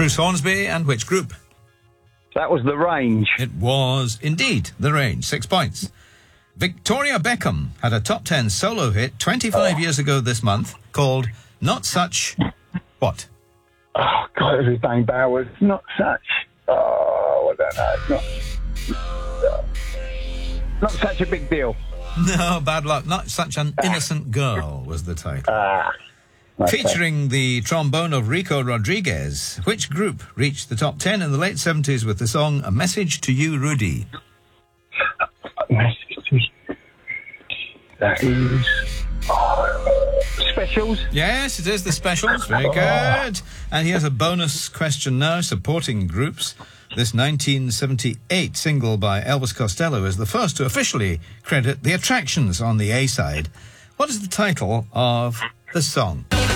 Bruce Hornsby and which group? That was The Range. It was indeed The Range. 6 points. Victoria Beckham had a top 10 solo hit 25 years ago this month called Not Such... What? Oh, God, it was Bang Bowers. Not such... Oh, I don't know. Not such a big deal. No, bad luck. Not Such an Innocent Girl was the title. Okay. Featuring the trombone of Rico Rodriguez, which group reached the top 10 in the late 70s with the song A Message to You, Rudy? Message to You. That is... Specials? Yes, it is the Specials. Very good. And here's a bonus question now, supporting groups. This 1978 single by Elvis Costello is the first to officially credit The Attractions on the A-side. What is the title of the song?